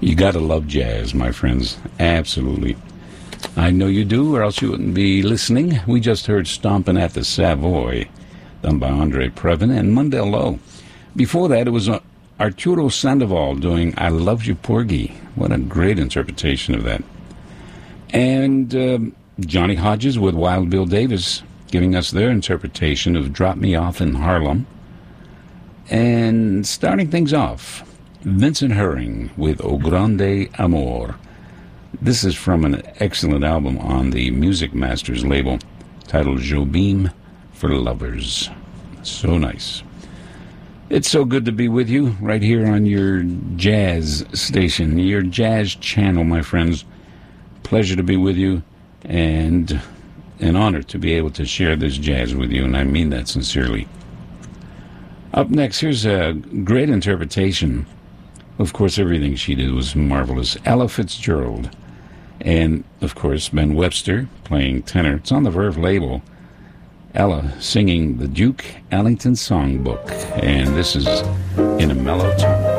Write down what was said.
You gotta love jazz, my friends. Absolutely. I know you do, or else you wouldn't be listening. We just heard Stompin' at the Savoy, done by Andre Previn and Mundell Lowe. Before that, it was Arturo Sandoval doing I Love You, Porgy. What a great interpretation of that. And Johnny Hodges with Wild Bill Davis giving us their interpretation of Drop Me Off in Harlem. And starting things off, Vincent Herring with O Grande Amor. This is from an excellent album on the Music Masters label titled Jobim for Lovers. So nice. It's so good to be with you right here on your jazz station, your jazz channel, my friends. Pleasure to be with you, and an honor to be able to share this jazz with you, and I mean that sincerely. Up next, here's a great interpretation. Of course, everything she did was marvelous. Ella Fitzgerald. And, of course, Ben Webster playing tenor. It's on the Verve label. Ella singing the Duke Ellington Songbook. And this is in a mellow tone.